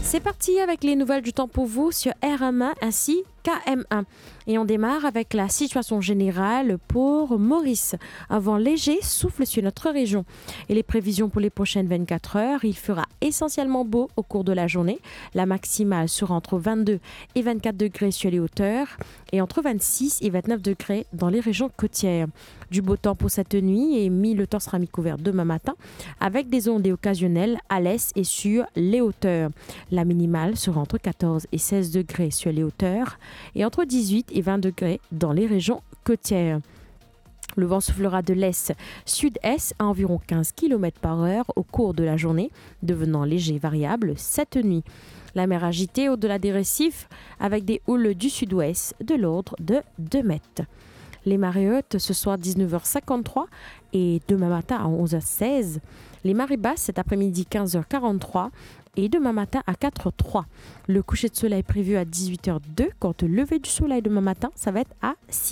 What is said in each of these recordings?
C'est parti avec les nouvelles du temps pour vous sur RM1 ainsi qu'AM1. Et on démarre avec la situation générale pour Maurice. Un vent léger souffle sur notre région. Et les prévisions pour les prochaines 24 heures, il fera essentiellement beau au cours de la journée. La maximale sera entre 22 et 24 degrés sur les hauteurs et entre 26 et 29 degrés dans les régions côtières. Du beau temps pour cette nuit et le temps sera mi-couvert demain matin avec des ondées occasionnelles à l'est et sur les hauteurs. La minimale sera entre 14 et 16 degrés sur les hauteurs et entre 18 et 20 degrés dans les régions côtières. Le vent soufflera de l'est-sud-est à environ 15 km par heure au cours de la journée, devenant léger variable cette nuit. La mer agitée au-delà des récifs avec des houles du sud-ouest de l'ordre de 2 mètres. Les marées hautes ce soir 19h53 et demain matin à 11h16. Les marées basses cet après-midi 15h43 et demain matin à 4h03. Le coucher de soleil prévu à 18h02 quand le lever du soleil demain matin, ça va être à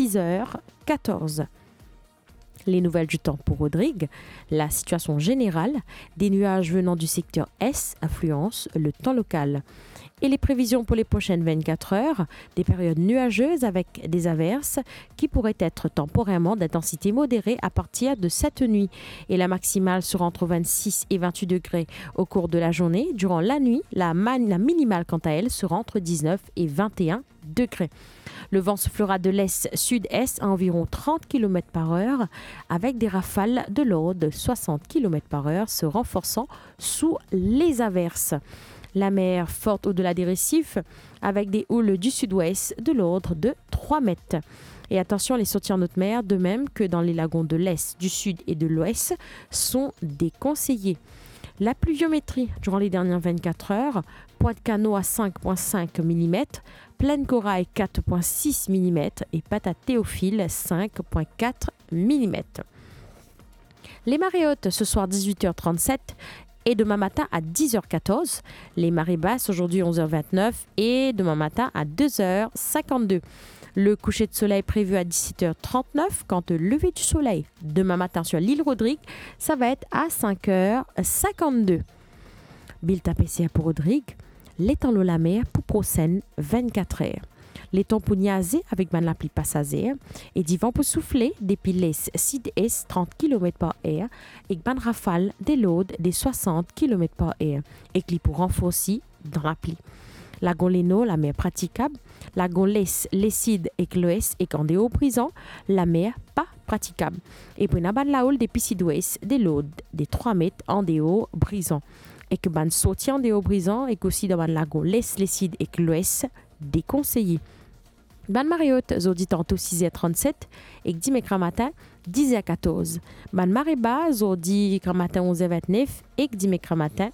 6h14. Les nouvelles du temps pour Rodrigue, la situation générale, des nuages venant du secteur Est influencent le temps local. Et les prévisions pour les prochaines 24 heures, des périodes nuageuses avec des averses qui pourraient être temporairement d'intensité modérée à partir de cette nuit. Et la maximale sera entre 26 et 28 degrés au cours de la journée. Durant la nuit, la minimale quant à elle sera entre 19 et 21 degrés. Le vent soufflera de l'est-sud-est à environ 30 km par heure avec des rafales de l'ordre de 60 km par heure se renforçant sous les averses. La mer forte au-delà des récifs avec des houles du sud-ouest de l'ordre de 3 mètres. Et attention, les sorties en haute mer, de même que dans les lagons de l'est, du sud et de l'ouest, sont déconseillées. La pluviométrie durant les dernières 24 heures, Pointe-Canot à 5,5 mm, Plaine Corail 4,6 mm et Pata Théophile 5,4 mm. Les marées hautes ce soir 18h37 et demain matin à 10h14. Les marées basses aujourd'hui 11h29 et demain matin à 2h52. Le coucher de soleil prévu à 17h39 quand le lever du soleil demain matin sur l'île Rodrigue, ça va être à 5h52. Bilta PCA pour Rodrigue, les temps la mer pour Procène 24 heures. Les temps pour Niazé avec ban la pluie passagère et du vent pour souffler depuis l'est sud-est 30 km par heure et ban rafale des lodes des 60 km par heure et qui pour renforcer dans la pluie. Lagon Leno, la mer praticable. Lagon Lesside et l'ouest et Candéo Prison, la mer pas praticable. Et puis ban la houle depuis sud-ouest des lodes des 3 mètres en déo brisant. Et que ban sorti en déo brisant et qu'aussi dans ban lagon Lesside et l'ouest déconseillé. Ban marée haute, zodi tantôt 6h37 et dimanche matin 10h14. Ban marée basse, zodi matin 11h29 et dimanche matin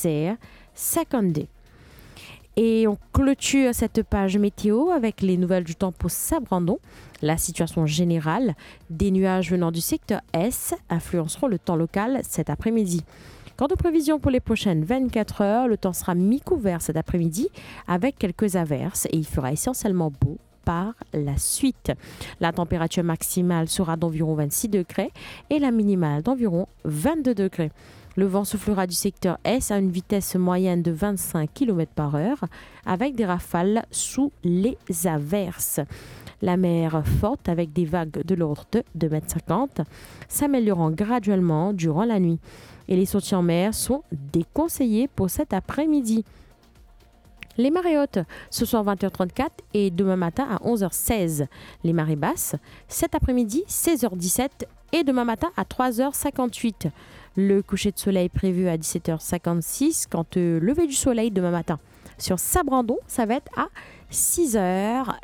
10h52. Et on clôture cette page météo avec les nouvelles du temps pour Saint-Brandon. La situation générale, des nuages venant du secteur Est influenceront le temps local cet après-midi. Quant aux prévisions pour les prochaines 24 heures, le temps sera mi-couvert cet après-midi avec quelques averses et il fera essentiellement beau par la suite. La température maximale sera d'environ 26 degrés et la minimale d'environ 22 degrés. Le vent soufflera du secteur Est à une vitesse moyenne de 25 km par heure avec des rafales sous les averses. La mer forte avec des vagues de l'ordre de 2,50 m s'améliorant graduellement durant la nuit. Et les sorties en mer sont déconseillées pour cet après-midi. Les marées hautes, ce soir 20h34 et demain matin à 11h16. Les marées basses, cet après-midi 16h17 et demain matin à 3h58. Le coucher de soleil prévu à 17h56 quand lever du soleil demain matin. Sur Saint-Brandon, ça va être à 6h04.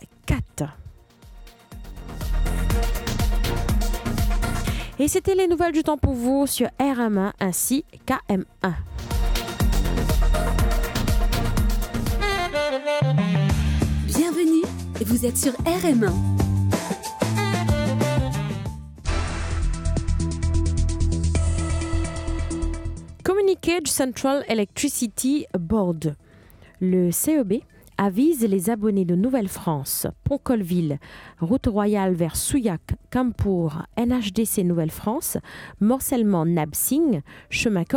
Et c'était les nouvelles du temps pour vous sur RM1 ainsi qu'AM1. Bienvenue, vous êtes sur RM1. Communiqué du Central Electricity Board. Le CEB avise les abonnés de Nouvelle-France, Pont-Colville, Route Royale vers Souillac, Campour, NHDC Nouvelle-France, Morcellement Nabsing, Chemin